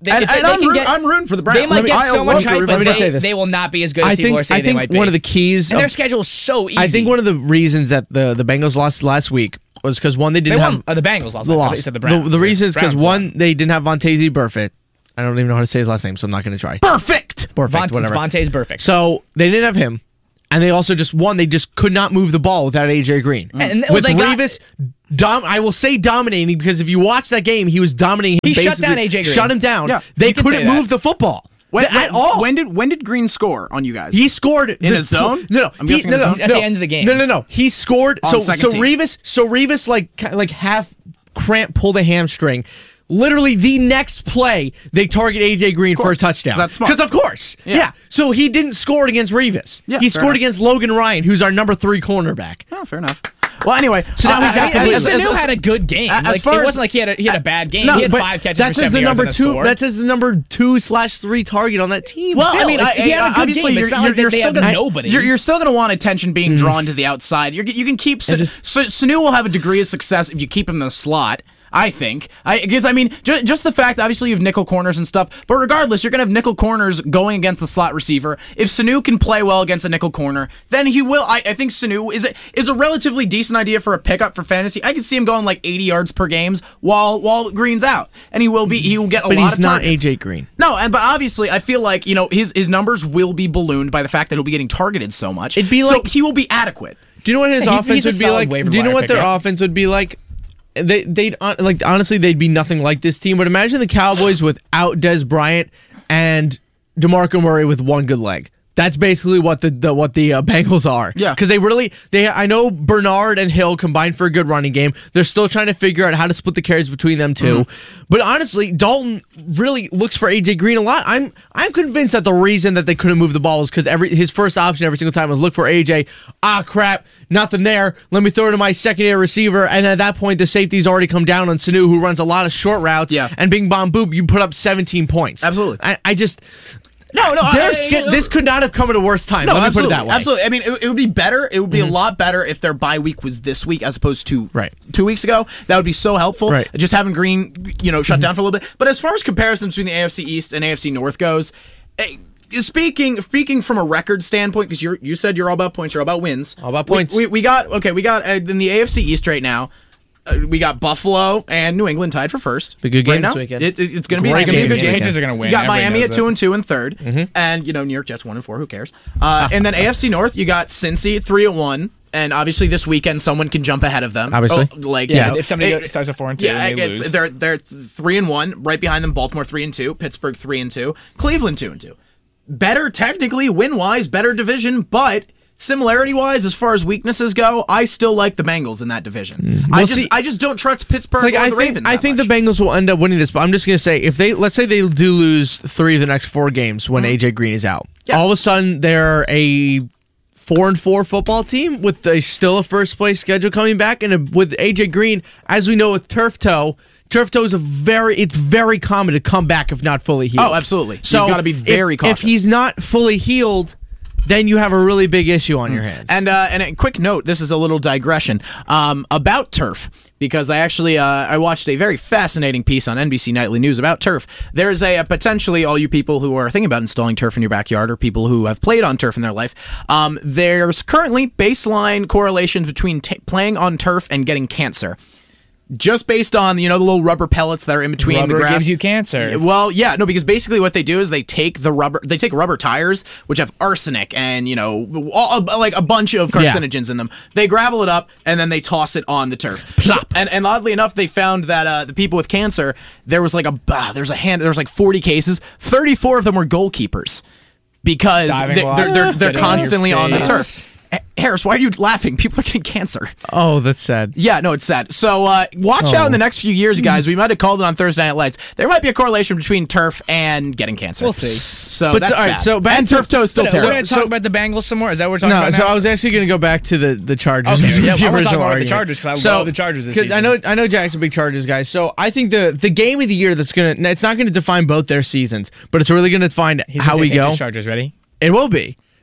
They, And, if they, and they I'm, can root- get, I'm rooting for the Browns. they might I get so love much to hype, root but for the me just say they, this. they will not be as good as I people think are saying I they think might be. one of the keys. and their Of, schedule is so easy. I think one of the reasons that the the Bengals lost last week was because one they they didn't won. have Uh, the Bengals also. the I thought loss. you said the The, Browns. the reason is because Browns one won. they didn't have Vontaze Burfict. I don't even know how to say his last name, so I'm not going to try. Perfect. Burfict, Vont- whatever. Vontae's perfect. So they didn't have him, and they also just won. They just could not move the ball without A J Green. And- well, With they got- Revis, dom- I will say dominating because if you watch that game, he was dominating. He shut basically- down A J Green. Shut him down. Yeah, they you can say couldn't that. move the football When, at when- all. When did when did Green score on you guys? He scored In the a zone? tw- No, no, I'm he, guessing no, in a no, zone? At no. the end of the game. No, no, no. He scored. On So, second so team. Revis, so Revis like ki- like half cramp pulled a hamstring. Literally, the next play they target A J Green for a touchdown. That's smart. Because of course, yeah. Yeah. So he didn't score it against Revis. Yeah, he fair scored enough. against Logan Ryan, who's our number three cornerback. Oh, fair enough. Well, anyway, So now uh, he's I- out I- completely. as- as- Sanu as- had a good game. as Like, far it as- wasn't like he had a, he had a bad game. No, he had but five catches That's for as seventy the yards number and a two. score. That's as the number two slash three target on that team. Well, Still, I mean, it's- I, he had a I- good obviously game. you're, It's not you're, like they- you're they still have gonna nobody. You're, you're still gonna want attention being Mm. drawn to the outside. You're, you can keep Sa- just- Sa- Sanu will have a degree of success if you keep him in the slot. I think. I because I mean, ju- just the fact, obviously, you have nickel corners and stuff, but regardless, you're going to have nickel corners going against the slot receiver. If Sanu can play well against a nickel corner, then he will. I, I think Sanu is a, is a relatively decent idea for a pickup for fantasy. I can see him going like eighty yards per games while while Green's out, and he will be. He will get a but lot he's of not targets. A J Green. No, and but obviously, I feel like you know his his numbers will be ballooned by the fact that he'll be getting targeted so much. It'd be so like- he will be adequate. Do you know what his He's- offense he's a would be solid like? waiver Do you know wire what their pickup. offense would be like? They they'd hon- like honestly they'd be nothing like this team. But imagine the Cowboys without Des Bryant and DeMarco Murray with one good leg. That's basically what the, the what the uh, Bengals are. Yeah. because they really they I know Bernard and Hill combined for a good running game. They're still trying to figure out how to split the carries between them two. Mm-hmm. But honestly, Dalton really looks for A J Green a lot. I'm I'm convinced that the reason that they couldn't move the ball was because every his first option every single time was look for A J. Ah crap, nothing there. Let me throw it to my secondary receiver. And at that point, the safety's already come down on Sanu, who runs a lot of short routes. Yeah. And bing bong boop, you put up seventeen points. Absolutely. I, I just. No, no, They're I- sca- I- this could not have come at a worse time. No, Let me absolutely, put it that way. absolutely. I mean, it, it would be better. It would be a lot better if their bye week was this week as opposed to Right. two weeks ago. That would be so helpful. Right. Just having Green, you know, shut down for a little bit. But as far as comparisons between the A F C East and A F C North goes, eh, speaking speaking from a record standpoint, because you you said you're all about points, you're all about wins. All about We- points. We, we got okay. We got uh, in the A F C East right now. Uh, we got Buffalo and New England tied for first. Be a good right game now. this weekend. It, it- it's going to be, Great it's gonna be a game good this game. weekend. Rangers are going to win. You got Everybody Miami knows at two it. and two and third, Mm-hmm. and you know New York Jets one and four. Who cares? Uh, and then A F C North, you got Cincy three and one, and obviously this weekend someone can jump ahead of them. Obviously. Oh, like Yeah, you know, if somebody it- go- starts at four and two, yeah, and they it- lose. they're they're three and one. Right behind them, Baltimore three and two, Pittsburgh three and two, Cleveland two and two. Better technically, win wise, better division, but. Similarity wise, as far as weaknesses go, I still like the Bengals in that division. I Well, just see- I just don't trust Pittsburgh Like or I the think, Ravens. I that think much. the Bengals will end up winning this, but I'm just gonna say if they let's say they do lose three of the next four games when A J Green is out, Yes. all of a sudden they're a four and four football team with a still a first place schedule coming back, and a, with A J Green, as we know with turf toe. Turf toe is a very it's very common to come back if not fully healed. Oh, absolutely. So You've gotta be very if, cautious. If he's not fully healed, then you have a really big issue on your hands. And uh, and a quick note, this is a little digression um, about turf because I actually uh, I watched a very fascinating piece on N B C Nightly News about turf. There's a, a potentially all you people who are thinking about installing turf in your backyard or people who have played on turf in their life. Um, there's currently baseline correlations between t- playing on turf and getting cancer. Just based on, you know, the little rubber pellets that are in between Rubber the grass. gives you cancer. Well, yeah, no, because basically what they do is they take the rubber, they take rubber tires, which have arsenic and, you know, all, like a bunch of carcinogens in them. They gravel it up and then they toss it on the turf. So- and, and oddly enough, they found that uh, the people with cancer, there was like a, uh, there's a hand, there was like forty cases, thirty-four of them were goalkeepers because Diving they, a lot, they're, they're, they're getting on your constantly on the face. turf. Ha- Harris, why are you laughing? People are getting cancer. oh, that's sad. Yeah, no, it's sad. So uh, watch out in the next few years, guys. We might have called it on Thursday Night Lights. There might be a correlation between turf and getting cancer. We'll see. So But that's so- all right, bad. so back and to- turf toe is still So, we're terrible. going to talk about the Bengals some more. Is that what we're talking No, about so now? I was actually going to go back to the, the Chargers. Okay, which was yeah, the I wanna talk original about the argument. Chargers 'cause I love the Chargers this 'cause I know I know Jack's a big Chargers guy, so I think the the game of the year that's gonna it's not going to define both their seasons, but it's really going to define He's how gonna we say go. Patriots, Chargers, ready? It will be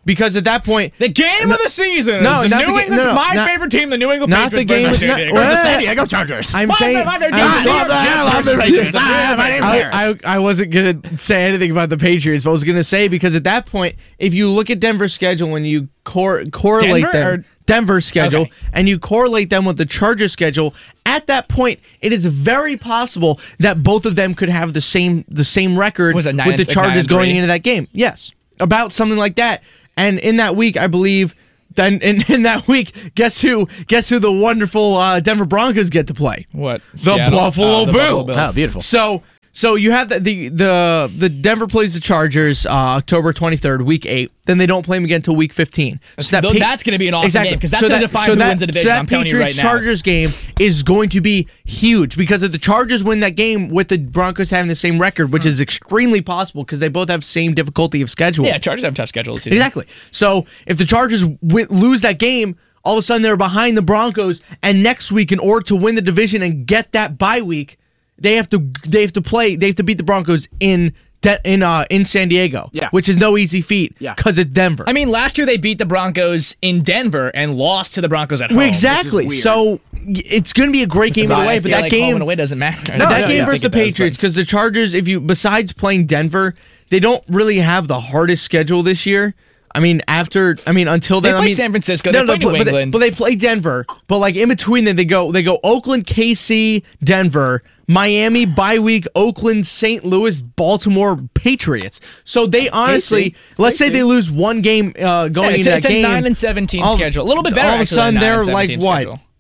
because at that point, The game No- of the season. No, is the not the New ga- England, no, no, my not- favorite team, the New England not the Patriots. game. versus Not, San Diego. well, The San Diego Chargers. I'm My saying. favorite- my favorite I'm team, saying- the New York Jets I love the versus Patriots. the Ah, my name's I, Harris. I, I wasn't going to say anything about the Patriots, but I was going to say because at that point, if you look at Denver's schedule and you cor- correlate Denver them, or- Denver's schedule, Okay. and you correlate them with the Chargers schedule, at that point, it is very possible that both of them could have the same the same record Was it nine with the and- like nine Chargers and going three? into that game. Yes, about something like that. And in that week, I believe. Then in, in that week, guess who? Guess who? The wonderful uh, Denver Broncos get to play. What? The Seattle? Buffalo Oh, the Buffalo Bills. Bills. Oh, beautiful. So so you have the the the, the Denver plays the Chargers uh, October twenty-third, week eight. Then they don't play them again until week fifteen. So Th- that's gonna be an awesome exactly. game, 'cause that's So gonna that- define so who that- wins the division. So that I'm telling you right Patriots now. Chargers game is going to be huge because if the Chargers win that game with the Broncos having the same record, which is extremely possible because they both have same difficulty of schedule. Yeah, Chargers have a tough schedule this season. Exactly. So if the Chargers w- lose that game, all of a sudden they're behind the Broncos, and next week, in order to win the division and get that bye week, they have to they have to play they have to beat the Broncos in de- in uh, in San Diego. Yeah. which is no easy feat. Yeah. because it's Denver. I mean, last year they beat the Broncos in Denver and lost to the Broncos at home. Well, exactly. weird. So y- it's going to be a great game either I way. But feel that like home game, and away doesn't matter. No, that yeah, game yeah. versus the I think it does, Patriots, because the Chargers, if you besides playing Denver, they don't really have the hardest schedule this year. I mean, after I mean, until then, They I play mean, San Francisco, they play New but, but England. but they play Denver. But like in between them, they go they go Oakland, K C, Denver, Miami, bye week, Oakland, Saint Louis, Baltimore, Patriots. So they honestly, let's say they lose one game uh, going Yeah, it's, into it's that a game. nine and seventeen all- schedule. A little bit better. All of a actually, than sudden, nine they're and like seventeen what schedule.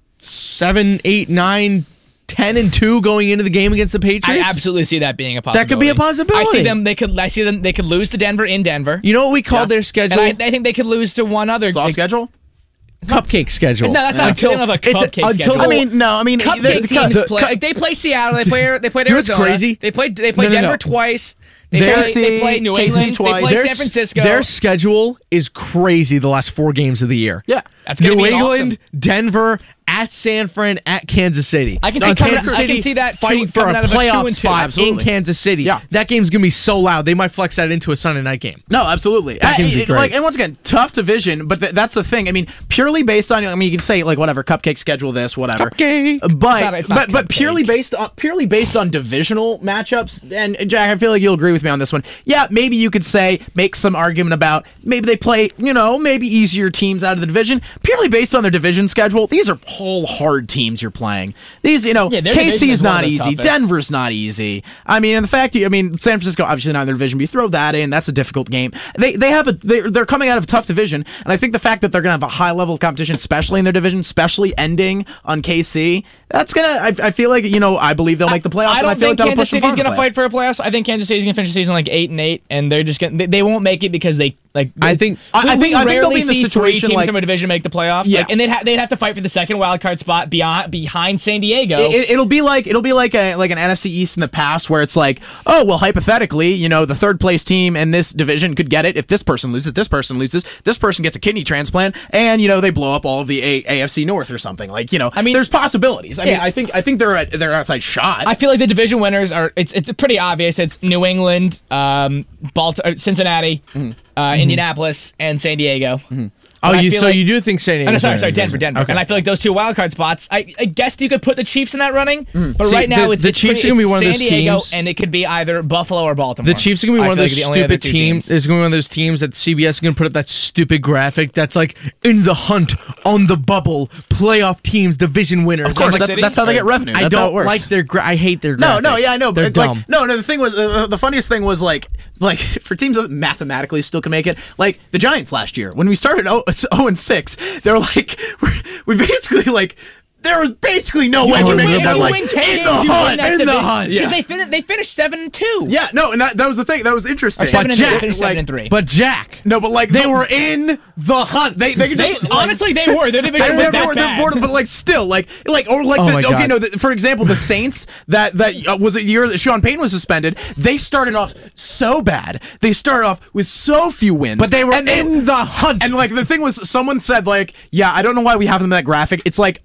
seven, eight, nine, ten, and two going into the game against the I Patriots. absolutely see that being a possibility. That could be a possibility. I see them. They could. I see them. They could lose to Denver in Denver. You know what we call their schedule? And I, I think they could lose to one other. Soft like- schedule? Cupcake schedule. No, that's not Until- until, of a it's a- cupcake until schedule. the- I mean, no, I mean, Cupcake the- the- teams the- play. Like, they play Seattle. They play. They play Do you know what's Arizona. crazy? They play. They play No, no, Denver no. twice. They Their- play, they play New K C England. twice. They play Their- San Francisco. Their schedule is crazy the last four games of the year. Yeah. That's gonna New be England, awesome. Denver, at San Fran, at Kansas City. I can Now, see coming- Kansas I can City see that two- fighting for coming a out of a two playoff and two. spot Absolutely. in Kansas City. Yeah. That game's gonna be so loud they might flex that into a Sunday night game. No, absolutely. That I- can be it- great. Like, and once again, tough division, but th- that's the thing. I mean, purely based on, I mean, you can say like whatever, cupcake schedule this, whatever. Cupcake. But It's not- it's not but but purely cupcake. based on purely based on divisional matchups. And Jack, I feel like you'll agree with me on this one. Yeah, maybe you could say make some argument about maybe they play, you know, maybe easier teams out of the division purely based on their division schedule. These are whole hard teams you're playing. These, you know, Yeah, their K division C is is one not of the easy. toughest. Denver's not easy. I mean, and the fact, I mean, San Francisco obviously not in their division. But you throw that in, that's a difficult game. They they have a they're, they're coming out of a tough division, and I think the fact that they're going to have a high level of competition, especially in their division, especially ending on K C, that's gonna. I, I feel like you know I believe they'll make the playoffs. I and don't I feel think like that'll Kansas push them City's far in the going to fight playoffs. for a playoffs. I think Kansas City's going to finish the season like eight and eight, and they're just going. They, they won't make it because they like. I it's- think- I- I we- think- we I think they'll rarely be in the see three situation teams like- from a division make the playoffs. Yeah. Like, and they'd ha- they'd have to fight for the second wild card spot beyond behind San Diego. It, it'll be like it'll be like a like an N F C East in the past where it's like, oh well, hypothetically, you know, the third place team in this division could get it if this person loses, this person loses, this person gets a kidney transplant, and you know they blow up all of the a- AFC North or something. Like you know, I mean- there's possibilities. I mean, Yeah. I think I think they're a, they're outside shot. I feel like the division winners are. It's it's pretty obvious. It's New England, um, Baltimore, Cincinnati, Mm-hmm. uh, Indianapolis, and San Diego. Oh, And I you feel so like- you do think San Diego? Oh, no, sorry, sorry, Denver, Denver. Okay. And I feel like those two wild card spots. I, I guess you could put the Chiefs in that running, but See, right now the- it's the it's Chiefs pretty, are gonna be it's one of San those Diego, teams- and it could be either Buffalo or Baltimore. The Chiefs are going to be I one of feel those like the only other stupid two teams. It's going to be one of those teams that C B S is going to put up that stupid graphic that's like in the hunt on the bubble, playoff teams, division winners. of course, Kansas that's, City? that's how they get revenue. I That's how don't it works. like their. Gra- I hate their. No, graphics. no, yeah, I know. They're But dumb. like, no, no. The thing was, uh, the funniest thing was like, like for teams that mathematically still can make it, like the Giants last year when we started oh and six, they're like, we basically like. There was basically no way If to you make win, it. if They're you like win ten in games, the you win hunt, that in the division. hunt. Because Yeah, they, fin- they finished seven and two. yeah. No, and that, that was the thing. That was interesting. Or seven But and three. They Jack, finished like- seven and three. But Jack, no, but like they the- were in the hunt. They they could They, just like, honestly, they were. Their division They, was they, that were, they're bad. bored, but like still, like, like, or like, Oh the, my okay, God. no. The, for example, the Saints that that uh, was a year that Sean Payton was suspended. They started off so bad. They started off with so few wins, But they were and in the hunt. And like the thing was, someone said like, yeah, I don't know why we have them in that graphic. It's like a, wa-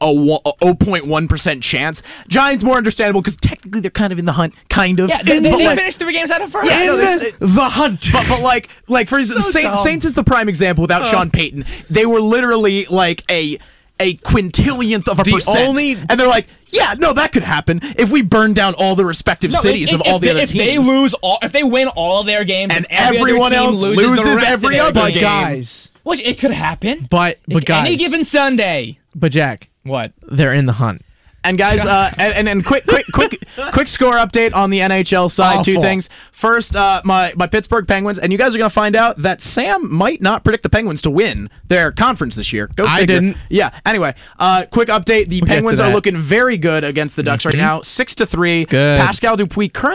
zero point one percent chance. Giants more understandable because technically they're kind of in the hunt, kind of. Yeah, they, they, But, they like, finished three games out of first. Yeah, In no, there's- the, the hunt. But, but like like for instance, So Saints, dumb. Saints is the prime example without Sean Payton. They were literally like a a quintillionth of a The percent, only- and they're like, yeah, no, that could happen if we burn down all the respective No, cities if, of if- all if the they, other if teams. they lose all, if they win all of their games, And every other everyone team else loses, loses the rest every of their other But games. game. guys, Which it could happen. but but guys, any given Sunday. but Jack, What? they're in the hunt. And guys, uh, and, and and quick, quick, quick, quick score update on the N H L side. Two Awful. things. First, uh, my my Pittsburgh Penguins, and you guys are gonna find out that Sam might not predict the Penguins to win their conference this year. Go I figure. didn't. Yeah. Anyway, uh, quick update. The We'll get to Penguins are that. looking very good against the Ducks right now, six to three. Good. Pascal Dupuis currently.